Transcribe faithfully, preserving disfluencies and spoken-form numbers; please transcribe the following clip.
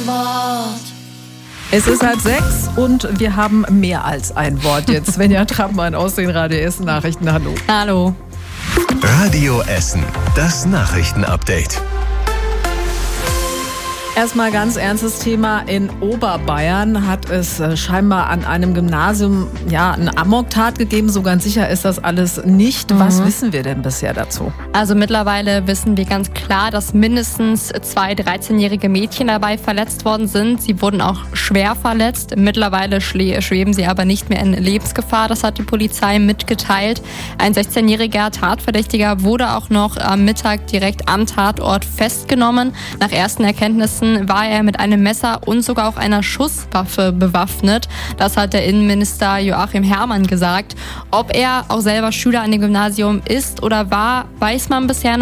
Wort. Es ist halb sechs und wir haben mehr als ein Wort jetzt. Svenja Trappmann aus den Radio Essen Nachrichten. Hallo. Hallo. Radio Essen, das Nachrichtenupdate. Erstmal ganz ernstes Thema. In Oberbayern hat es scheinbar an einem Gymnasium ja eine Amoktat gegeben. So ganz sicher ist das alles nicht. Mhm. Was wissen wir denn bisher dazu? Also mittlerweile wissen wir ganz klar, dass mindestens zwei dreizehnjährige Mädchen dabei verletzt worden sind. Sie wurden auch schwer verletzt. Mittlerweile schweben sie aber nicht mehr in Lebensgefahr. Das hat die Polizei mitgeteilt. Ein sechzehnjähriger Tatverdächtiger wurde auch noch am Mittag direkt am Tatort festgenommen. Nach ersten Erkenntnissen war er mit einem Messer und sogar auch einer Schusswaffe bewaffnet. Das hat der Innenminister Joachim Herrmann gesagt. Ob er auch selber Schüler an dem Gymnasium ist oder war, weiß man bisher noch